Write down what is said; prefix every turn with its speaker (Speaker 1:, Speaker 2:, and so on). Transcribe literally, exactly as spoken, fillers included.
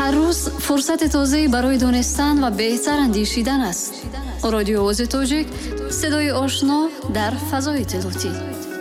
Speaker 1: هر روز فرصت تازه‌ای برای دانستن و بهتر اندیشیدن است. رادیو آواز تاجیک، صدای آشنا در فضای اطلاعاتی.